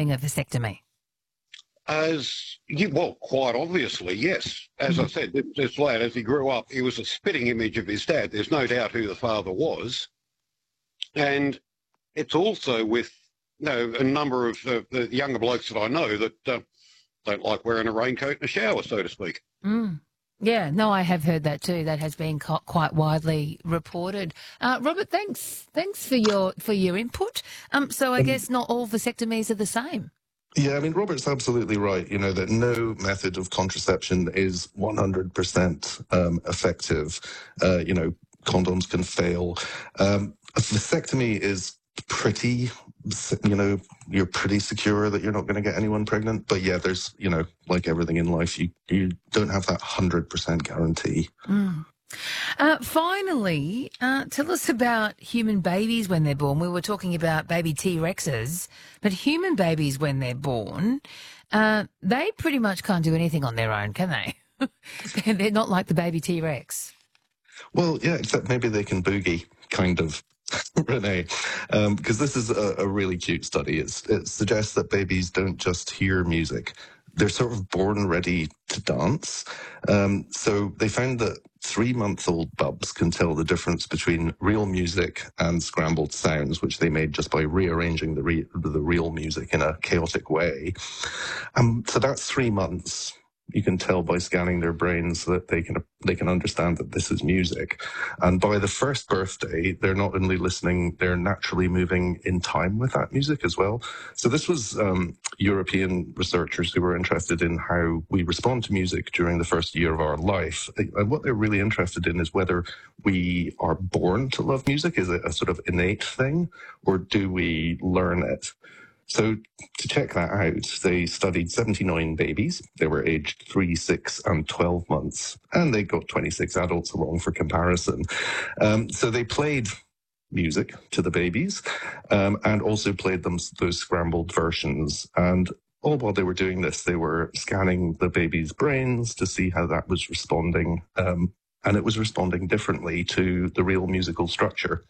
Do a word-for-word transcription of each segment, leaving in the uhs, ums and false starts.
having a vasectomy? As you, well, quite obviously, yes. As I said, this, this lad, as he grew up, he was a spitting image of his dad. There's no doubt who the father was. And it's also with, you know, a number of uh, the younger blokes that I know that uh, don't like wearing a raincoat in a shower, so to speak. Mm. Yeah, no, I have heard that too. That has been co- quite widely reported. Uh, Robert, thanks, thanks for your for your input. Um, so I Um, guess not all vasectomies are the same. Yeah, I mean, Robert's absolutely right, you know, that no method of contraception is one hundred percent um, effective. Uh, you know, condoms can fail. Um, a vasectomy is pretty, you know, you're pretty secure that you're not going to get anyone pregnant. But yeah, there's, you know, like everything in life, you, you don't have that one hundred percent guarantee. Mm. Uh, finally, uh, tell us about human babies when they're born. We were talking about baby T-Rexes, but human babies when they're born, uh, they pretty much can't do anything on their own, can they? They're not like the baby T-Rex. Well, yeah, except maybe they can boogie, kind of. Renee, um, because this is a, a really cute study. It's, it suggests that babies don't just hear music. They're sort of born ready to dance. Um, so they found that three-month-old bubs can tell the difference between real music and scrambled sounds, which they made just by rearranging the, re- the real music in a chaotic way. Um, so that's three months. You can tell by scanning their brains that they can they can understand that this is music. And by the first birthday, they're not only listening, they're naturally moving in time with that music as well. So this was um, European researchers who were interested in how we respond to music during the first year of our life. And what they're really interested in is whether we are born to love music. Is it a sort of innate thing, or do we learn it? So to check that out, they studied seventy-nine babies. They were aged three, six, and twelve months, and they got twenty-six adults along for comparison. Um, so they played music to the babies um, and also played them those scrambled versions. And all while they were doing this, they were scanning the baby's brains to see how that was responding. Um, and it was responding differently to the real musical structure.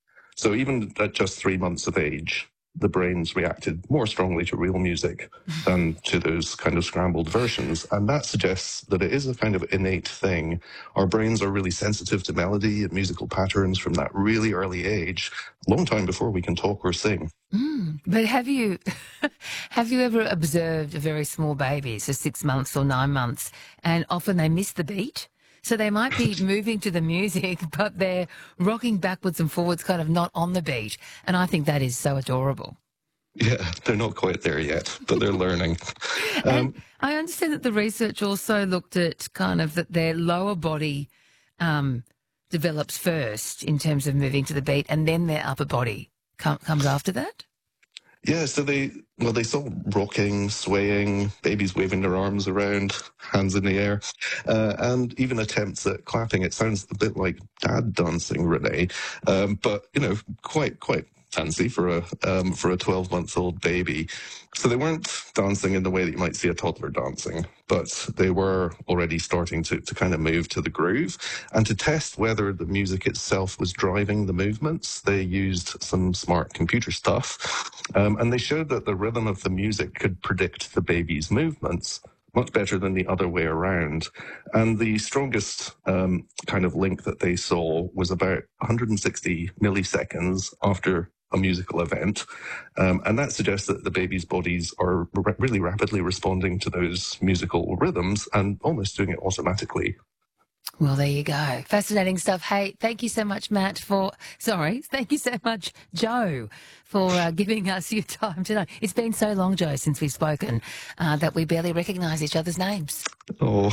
So even at just three months of age, the brains reacted more strongly to real music than to those kind of scrambled versions. And that suggests that it is a kind of innate thing. Our brains are really sensitive to melody and musical patterns from that really early age, a long time before we can talk or sing. Mm, but have you have you ever observed a very small baby, so six months or nine months, and often they miss the beat? So they might be moving to the music, but they're rocking backwards and forwards, kind of not on the beat. And I think that is so adorable. Yeah, they're not quite there yet, but they're learning. And Um, I understand that the research also looked at kind of that their lower body um, develops first in terms of moving to the beat, and then their upper body com- comes after that. Yeah, so they, well, they saw rocking, swaying, babies waving their arms around, hands in the air, uh, and even attempts at clapping. It sounds a bit like dad dancing, Renee, um, but, you know, quite, quite fancy for a um, for a twelve-month-old baby. So they weren't dancing in the way that you might see a toddler dancing, but they were already starting to, to kind of move to the groove. And to test whether the music itself was driving the movements, they used some smart computer stuff. Um, and they showed that the rhythm of the music could predict the baby's movements much better than the other way around. And the strongest um, kind of link that they saw was about one hundred sixty milliseconds after a musical event. Um, and that suggests that the baby's bodies are r- really rapidly responding to those musical rhythms and almost doing it automatically. Well, there you go. Fascinating stuff. Hey, thank you so much, Matt, for, sorry, thank you so much, Joe, for uh, giving us your time tonight. It's been so long, Joe, since we've spoken uh, that we barely recognise each other's names. Oh,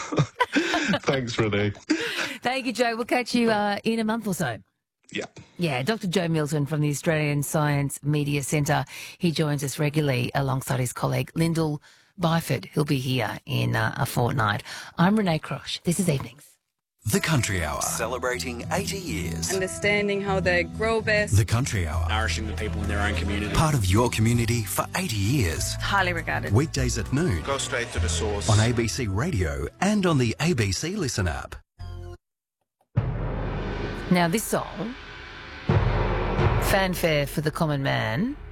thanks, Renee. Thank you, Joe. We'll catch you uh, in a month or so. Yeah. Yeah, Doctor Joe Milton from the Australian Science Media Centre. He joins us regularly alongside his colleague Lyndall Byford. He'll be here in uh, a fortnight. I'm Renee Crosh. This is Evenings. The Country Hour, celebrating eighty years. Understanding how they grow best. The Country Hour, nourishing the people in their own community. part of your community for eighty years. Highly regarded. Weekdays at noon. Go straight to the source. On A B C Radio and on the A B C Listen app. Now, this song, Fanfare for the Common Man,